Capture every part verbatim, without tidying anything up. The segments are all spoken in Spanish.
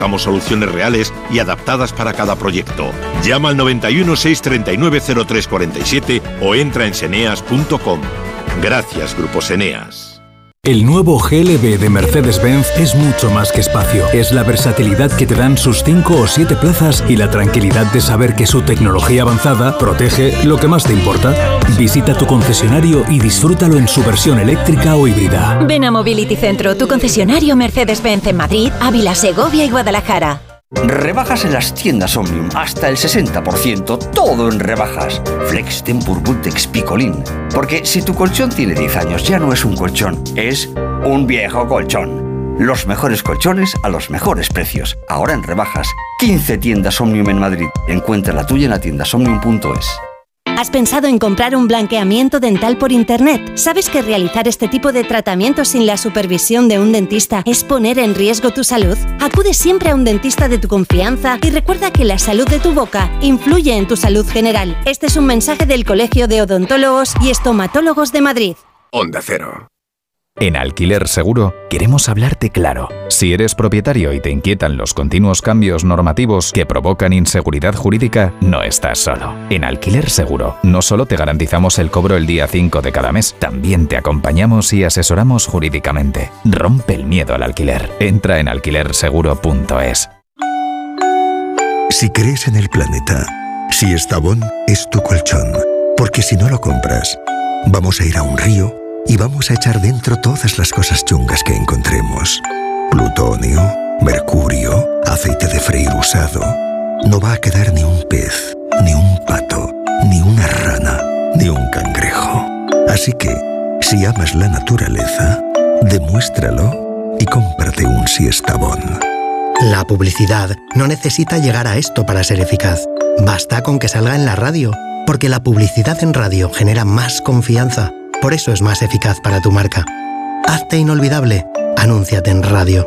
Buscamos soluciones reales y adaptadas para cada proyecto. Llama al noventa y uno, seiscientos treinta y nueve, cero tres cuarenta y siete o entra en seneas punto com. Gracias, Grupo Seneas. El nuevo G L B de Mercedes-Benz es mucho más que espacio. Es la versatilidad que te dan sus cinco o siete plazas y la tranquilidad de saber que su tecnología avanzada protege lo que más te importa. Visita tu concesionario y disfrútalo en su versión eléctrica o híbrida. Ven a Mobility Centro, tu concesionario Mercedes-Benz en Madrid, Ávila, Segovia y Guadalajara. Rebajas en las tiendas Omnium, hasta el sesenta por ciento, todo en rebajas. Flex, Tempur, Bultex, Picolín. Porque si tu colchón tiene diez años, ya no es un colchón, es un viejo colchón. Los mejores colchones a los mejores precios, ahora en rebajas. quince tiendas Omnium en Madrid. Encuentra la tuya en la tienda omnium punto es. ¿Has pensado en comprar un blanqueamiento dental por internet? ¿Sabes que realizar este tipo de tratamientos sin la supervisión de un dentista es poner en riesgo tu salud? Acude siempre a un dentista de tu confianza y recuerda que la salud de tu boca influye en tu salud general. Este es un mensaje del Colegio de Odontólogos y Estomatólogos de Madrid. Onda Cero. En Alquiler Seguro queremos hablarte claro. Si eres propietario y te inquietan los continuos cambios normativos que provocan inseguridad jurídica, no estás solo. En Alquiler Seguro no solo te garantizamos el cobro el día cinco de cada mes, también te acompañamos y asesoramos jurídicamente. Rompe el miedo al alquiler. Entra en alquiler seguro punto es. Si crees en el planeta, si Estavón es tu colchón, porque si no lo compras, vamos a ir a un río y vamos a echar dentro todas las cosas chungas que encontremos. Plutonio, mercurio, aceite de freír usado. No va a quedar ni un pez, ni un pato, ni una rana, ni un cangrejo. Así que, si amas la naturaleza, demuéstralo y cómprate un Siestabón. La publicidad no necesita llegar a esto para ser eficaz. Basta con que salga en la radio, porque la publicidad en radio genera más confianza. Por eso es más eficaz para tu marca. Hazte inolvidable. Anúnciate en radio.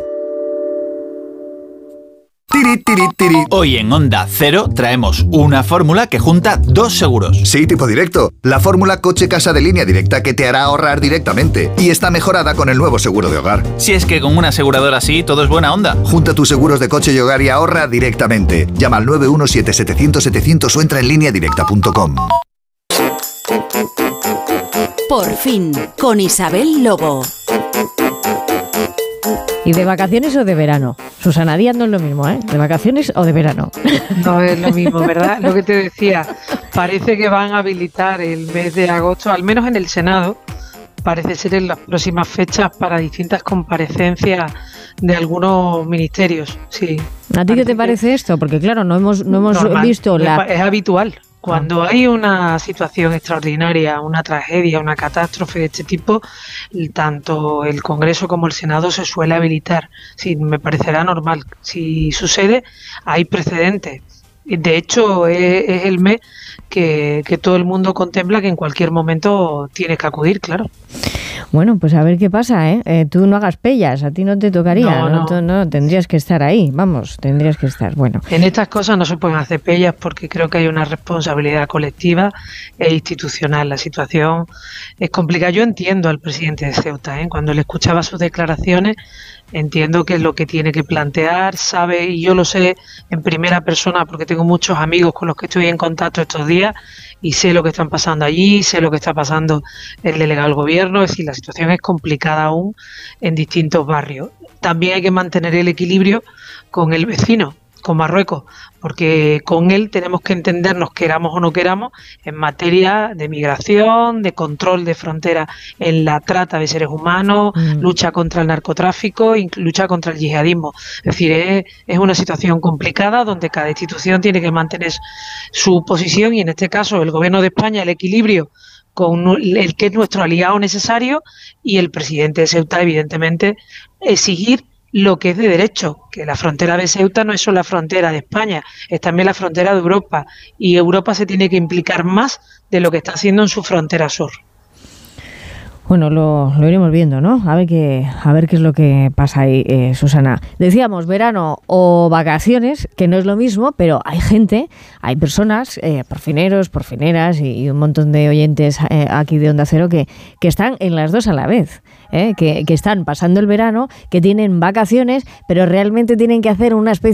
Tiri, tiri, tiri. Hoy en Onda Cero traemos una fórmula que junta dos seguros. Sí, tipo directo. La fórmula coche-casa de línea directa que te hará ahorrar directamente. Y está mejorada con el nuevo seguro de hogar. Si es que con una aseguradora así todo es buena onda. Junta tus seguros de coche y hogar y ahorra directamente. Llama al nueve uno siete, setecientos, setecientos o entra en línea directa punto com. Por fin, con Isabel Lobo. ¿Y de vacaciones o de verano? Susana Díaz no es lo mismo, ¿eh? ¿De vacaciones o de verano? No es lo mismo, ¿verdad? Lo que te decía, parece que van a habilitar el mes de agosto, al menos en el Senado, parece ser en las próximas fechas para distintas comparecencias de algunos ministerios, sí. ¿A ti qué te parece esto? Porque claro, no hemos, no hemos normal, visto la... Es habitual. Cuando hay una situación extraordinaria, una tragedia, una catástrofe de este tipo, tanto el Congreso como el Senado se suele habilitar. Sí, me parecerá normal. Si sucede, hay precedentes. De hecho, es, es el mes que, que todo el mundo contempla que en cualquier momento tienes que acudir, claro. Bueno, pues a ver qué pasa, ¿eh? eh tú no hagas pellas, a ti no te tocaría, no, no. No, no, tendrías que estar ahí, vamos, tendrías que estar, bueno. En estas cosas no se pueden hacer pellas porque creo que hay una responsabilidad colectiva e institucional. La situación es complicada. Yo entiendo al presidente de Ceuta, ¿eh? Cuando le escuchaba sus declaraciones, entiendo que es lo que tiene que plantear, sabe, y yo lo sé en primera persona porque tengo muchos amigos con los que estoy en contacto estos días y sé lo que están pasando allí, sé lo que está pasando el delegado del gobierno, es decir, la situación es complicada aún en distintos barrios. También hay que mantener el equilibrio con el vecino, con Marruecos, porque con él tenemos que entendernos, queramos o no queramos, en materia de migración, de control de fronteras en la trata de seres humanos, mm. lucha contra el narcotráfico y lucha contra el yihadismo. Es decir, es, es una situación complicada donde cada institución tiene que mantener su posición y en este caso el Gobierno de España el equilibrio con el que es nuestro aliado necesario y el presidente de Ceuta evidentemente exigir lo que es de derecho, que la frontera de Ceuta no es solo la frontera de España, es también la frontera de Europa, y Europa se tiene que implicar más de lo que está haciendo en su frontera sur. Bueno, lo, lo iremos viendo, ¿no? A ver qué, a ver qué es lo que pasa ahí, eh, Susana. Decíamos verano o vacaciones, que no es lo mismo, pero hay gente, hay personas, eh, porfineros, porfineras y, y un montón de oyentes eh, aquí de Onda Cero que, que están en las dos a la vez, eh, que, que están pasando el verano, que tienen vacaciones, pero realmente tienen que hacer una especie